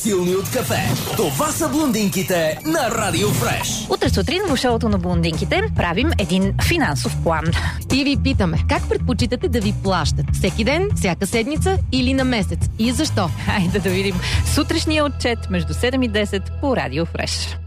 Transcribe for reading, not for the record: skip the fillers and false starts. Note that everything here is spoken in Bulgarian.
по-силни от кафе. Това са блондинките на Радио Фреш. Утре сутрин в шоуто на блондинките правим един финансов план. И ви питаме, как предпочитате да ви плащат? Всеки ден, всяка седмица или на месец? И защо? Хайде да видим сутрешния отчет между 7 и 10 по Радио Фреш.